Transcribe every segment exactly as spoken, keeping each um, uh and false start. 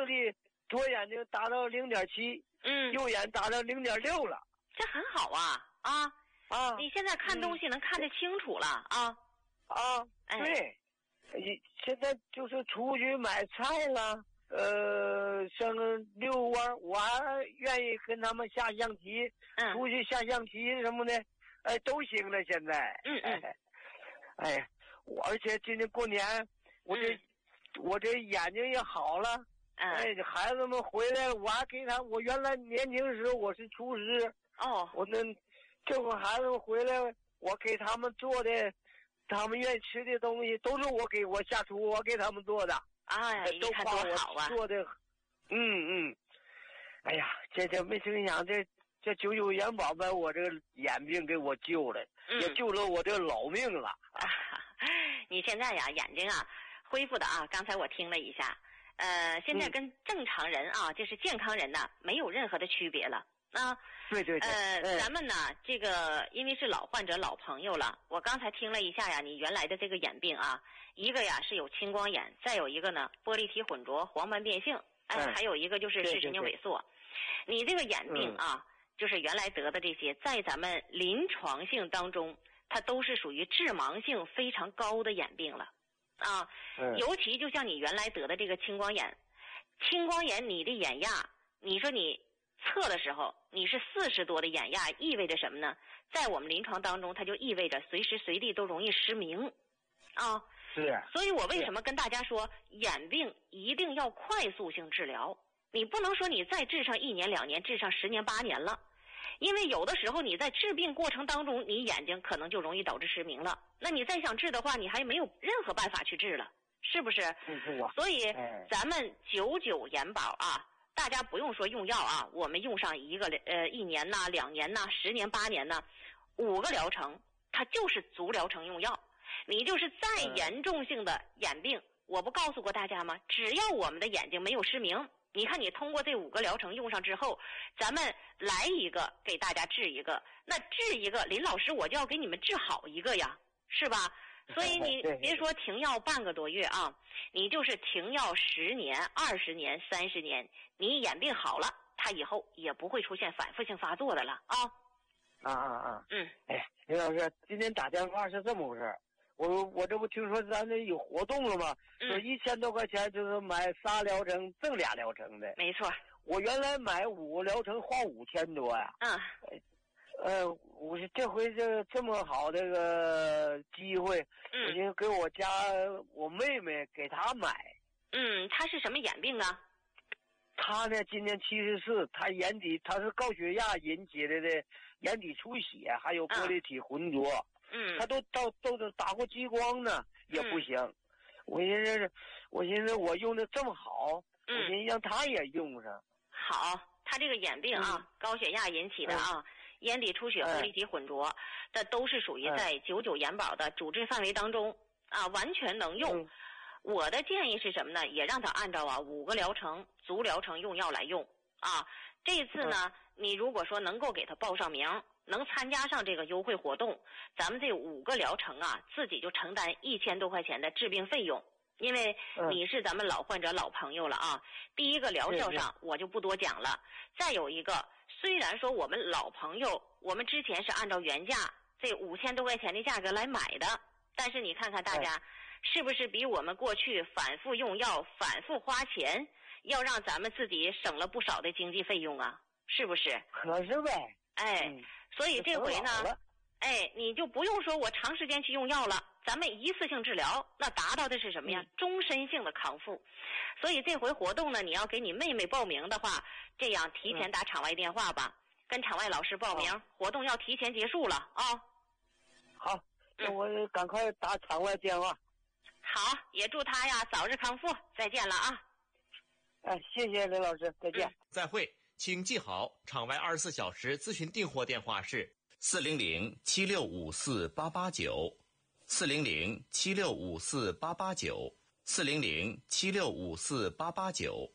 视力左眼睛达到零点七， 嗯， 右眼达到零点六了， 这很好啊啊啊！ 你现在看东西能看得清楚了啊啊！ 哎、 对，你现在就是出去买菜了，呃，像遛弯，我还愿意跟他们下象棋， 嗯， 出去下象棋什么的，哎，都行了。现在， 嗯嗯， 哎，哎，我而且今年过年，我这、嗯、我这眼睛也好了。 嗯， 哎，孩子们回来，我还给他。我原来年轻时候我是厨师， 哦， 我那这会孩子们回来，我给他们做的，他们愿意吃的东西都是我给我下厨，我给他们做的。 哎， 都夸我做的，嗯嗯。哎呀，这这没成想，这这九九元宝把我这个眼病给我救了，嗯、也救了我这老命了。 啊，你现在呀，眼睛啊恢复的啊，刚才我听了一下。呃，现在跟正常人啊，嗯、就是健康人呢，没有任何的区别了啊。 对对对。 呃， 嗯、 咱们呢，这个因为是老患者、老朋友了，我刚才听了一下呀，你原来的这个眼病啊，一个呀是有青光眼，再有一个呢玻璃体混浊、黄斑变性，哎、呃嗯，还有一个就是视神经萎缩。对对对，你这个眼病啊，嗯、就是原来得的这些，在咱们临床性当中，它都是属于致盲性非常高的眼病了。啊， 嗯、 尤其就像你原来得的这个青光眼，青光眼你的眼压，你说你测的时候你是四十多的眼压，意味着什么呢？在我们临床当中，它就意味着随时随地都容易失明啊。 是。 所以我为什么跟大家说，眼病一定要快速性治疗，你不能说你再治上一年两年，治上十年八年了。因为有的时候你在治病过程当中，你眼睛可能就容易导致失明了。那你再想治的话，你还没有任何办法去治了，是不是？ 嗯、是啊。 所以咱们九九眼保啊，大家不用说用药啊，我们用上一个呃一年呐、两年呐、十年八年呐，五个疗程，它就是足疗程用药。你就是再严重性的眼病，嗯、我不告诉过大家吗？只要我们的眼睛没有失明。你看，你通过这五个疗程用上之后，咱们来一个给大家治一个，那治一个，林老师我就要给你们治好一个呀，是吧？所以你别说停药半个多月啊，你就是停药十年、二十年、三十年，你眼病好了，它以后也不会出现反复性发作的了啊。 啊啊啊！ 嗯， 哎，林老师，今天打电话是这么回事。我我这不听说咱这有活动了吗？说一千多块钱就是买仨疗程赠俩疗程的。 没错。 我原来买五个疗程花五千多呀。 嗯。 呃，我是这回这这么好这个机会， 嗯、 我就给我家我妹妹给她买。 嗯，她是什么眼病啊？ 她呢今年七十四，她眼底她是高血压引起的的眼底出血，还有玻璃体浑浊。 嗯， 他都到都是打过激光呢，也不行。嗯、我寻思，我寻思我用的这么好， 嗯、 我寻思让他也用上。 好，他这个眼病啊，嗯、高血压引起的啊，嗯、眼底出血、玻璃体混浊，这、嗯、都是属于在九九眼保的主治范围当中啊，完全能用。嗯、我的建议是什么呢？也让他按照啊五个疗程、足疗程用药来用啊。这次呢，嗯、你如果说能够给他报上名。能参加上这个优惠活动，咱们这五个疗程啊，自己就承担一千多块钱的治病费用，因为你是咱们老患者、老朋友了啊。第一个疗效上我就不多讲了。再有一个，虽然说我们老朋友，我们之前是按照原价这五千多块钱的价格来买的，但是你看看大家，是不是比我们过去反复用药、反复花钱，要让咱们自己省了不少的经济费用啊？是不是？ 可是呗。 哎。 嗯， 所以这回呢，哎，你就不用说我长时间去用药了，咱们一次性治疗，那达到的是什么呀？嗯、终身性的康复。所以这回活动呢，你要给你妹妹报名的话，这样提前打场外电话吧，嗯、跟场外老师报名，哦、活动要提前结束了啊。哦、 好，那我赶快打场外电话。 好，也祝他呀早日康复，再见了啊。 哎，谢谢刘老师，再见。 嗯、再会。请记好，场外二十四小时咨询订货电话是四零零七六五四八八九，四零零七六五四八八九，四零零七六五四八八九。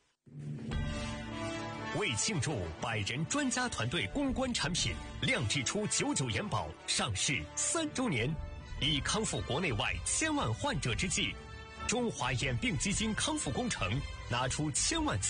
为庆祝百人专家团队公关产品亮制出九九眼保上市三周年，以康复国内外千万患者之际，中华眼病基金康复工程拿出千万